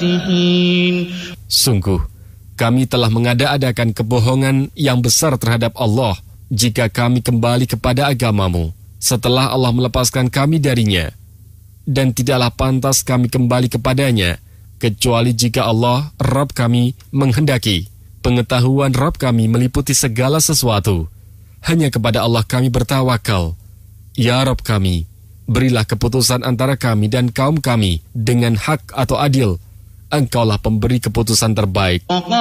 فاتحين. Sungguh, kami telah mengada-adakan kebohongan yang besar terhadap Allah jika kami kembali kepada agamamu setelah Allah melepaskan kami darinya. Dan tidaklah pantas kami kembali kepadanya, kecuali jika Allah, Rabb kami, menghendaki. Pengetahuan Rabb kami meliputi segala sesuatu. Hanya kepada Allah kami bertawakal. Ya Rabb kami, berilah keputusan antara kami dan kaum kami dengan hak atau adil. Engkaulah pemberi keputusan terbaik.